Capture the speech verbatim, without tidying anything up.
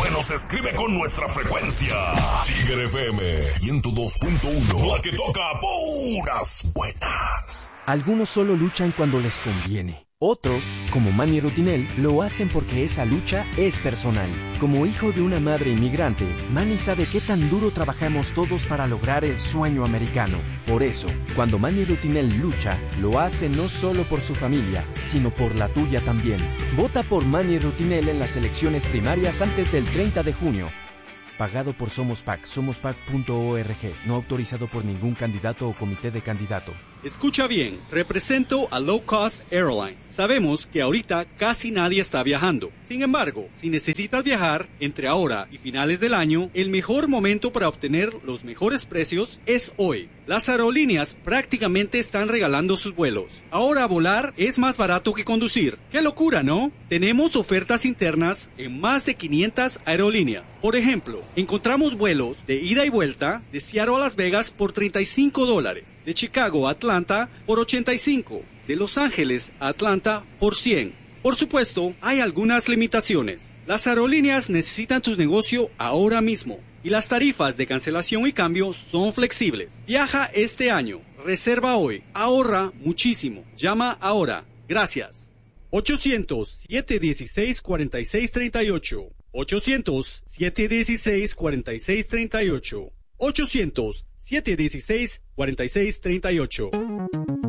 que nos escribe con nuestra frecuencia. Tigre F M ciento dos punto uno, la que toca puras buenas. Algunos solo luchan cuando les conviene. Otros, como Manny Rutinel, lo hacen porque esa lucha es personal. Como hijo de una madre inmigrante, Manny sabe qué tan duro trabajamos todos para lograr el sueño americano. Por eso, cuando Manny Rutinel lucha, lo hace no solo por su familia, sino por la tuya también. Vota por Manny Rutinel en las elecciones primarias antes del treinta de junio. Pagado por Somos P A C, somos pac punto org. No autorizado por ningún candidato o comité de candidato. Escucha bien, represento a Low Cost Airlines. Sabemos que ahorita casi nadie está viajando. Sin embargo, si necesitas viajar entre ahora y finales del año, el mejor momento para obtener los mejores precios es hoy. Las aerolíneas prácticamente están regalando sus vuelos. Ahora volar es más barato que conducir. ¡Qué locura!, ¿no? Tenemos ofertas internas en más de quinientas aerolíneas. Por ejemplo, encontramos vuelos de ida y vuelta de Seattle a Las Vegas por treinta y cinco dólares. De Chicago a Atlanta por ochenta y cinco, de Los Ángeles a Atlanta por cien. Por supuesto, hay algunas limitaciones. Las aerolíneas necesitan tu negocio ahora mismo y las tarifas de cancelación y cambio son flexibles. Viaja este año, reserva hoy, ahorra muchísimo. Llama ahora. Gracias. ochocientos, siete dieciséis, cuarenta y seis treinta y ocho. ochocientos, siete dieciséis, cuarenta y seis treinta y ocho. ochocientos, siete dieciséis, cuarenta y seis treinta y ocho.